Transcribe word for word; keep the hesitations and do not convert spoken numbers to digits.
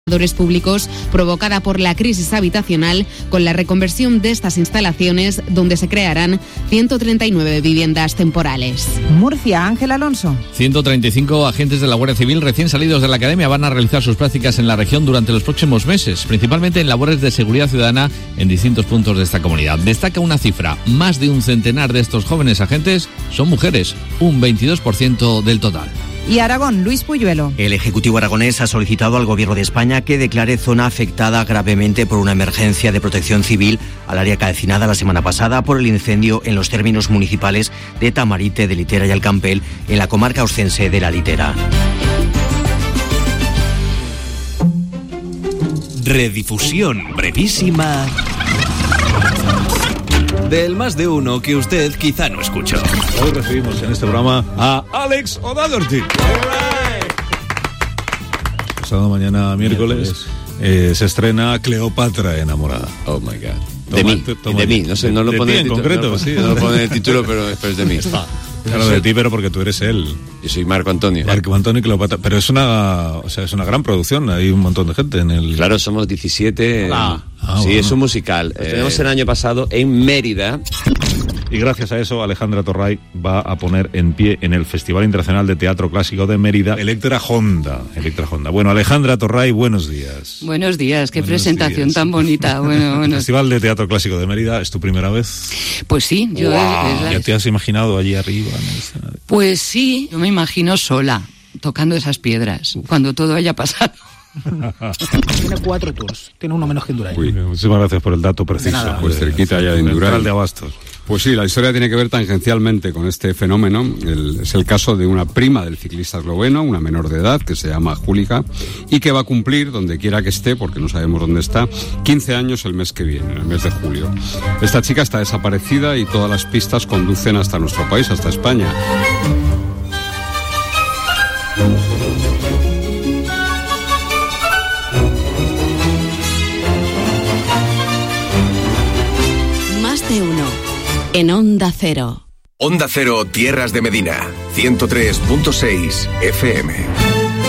públicos provocada por la crisis habitacional, con la reconversión de estas instalaciones, donde se crearán ciento treinta y nueve viviendas temporales. Murcia, Ángel Alonso. ciento treinta y cinco agentes de la Guardia Civil recién salidos de la academia van a realizar sus prácticas en la región durante los próximos meses, principalmente en labores de seguridad ciudadana en distintos puntos de esta comunidad. Destaca una cifra: más de un centenar de estos jóvenes agentes son mujeres, un veintidós por ciento del total. Y Aragón, Luis Puyuelo. El Ejecutivo aragonés ha solicitado al Gobierno de España que declare zona afectada gravemente por una emergencia de protección civil al área calcinada la semana pasada por el incendio en los términos municipales de Tamarite, de Litera y Alcampel, en la comarca oscense de la Litera. Redifusión brevísima del Más de Uno que usted quizá no escuchó. Hoy recibimos en este programa a Alex O'Doherty. Pasado mañana, miércoles, eh, se estrena Cleopatra enamorada. Oh my God. Toma, de mí, toma, de mí, no sé, no lo de pone ti en en el concreto, no, sí. No lo pone en el título, pero, pero es de mí. Claro, de ti, pero porque tú eres él. Yo soy Marco Antonio. Marco Antonio y Cleopatra. Pero es una, o sea, es una gran producción. Hay un montón de gente en el. Claro, somos diecisiete. Ah, ah, sí, bueno. es un musical. Eh... Tenemos el año pasado en Mérida. Y gracias a eso, Alejandra Torray va a poner en pie en el Festival Internacional de Teatro Clásico de Mérida Electra Honda. Electra Honda. Bueno, Alejandra Torray, buenos días. Buenos días, qué buenos presentación días. tan bonita. Bueno, bueno. El Festival de Teatro Clásico de Mérida, ¿es tu primera vez? Pues sí, yo. Wow. Es, es la... ¿Ya te has imaginado allí arriba en el escenario? Pues sí, yo me imagino sola, tocando esas piedras, cuando todo haya pasado. Tiene cuatro tours, tiene uno menos que Indurain. Uy, muchísimas gracias por el dato preciso. Nada. Pues cerquita ya de Indurain. de Abastos. Pues sí, la historia tiene que ver tangencialmente con este fenómeno. El, es el caso de una prima del ciclista esloveno, una menor de edad, que se llama Julika, y que va a cumplir, donde quiera que esté, porque no sabemos dónde está, quince años el mes que viene, en el mes de julio. Esta chica está desaparecida y todas las pistas conducen hasta nuestro país, hasta España. Uno en Onda Cero. Onda Cero, Tierras de Medina, ciento tres punto seis F M.